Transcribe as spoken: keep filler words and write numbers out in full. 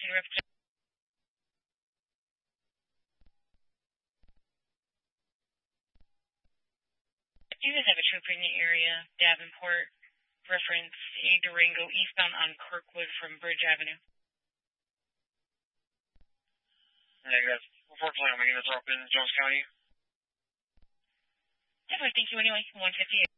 can represent. Do you guys have a trooper in the area, Davenport, reference A Durango, eastbound on Kirkwood from Bridge Avenue? Negative. Unfortunately, I'm going to drop in Jones County. Definitely, thank you anyway. one fifty-eight.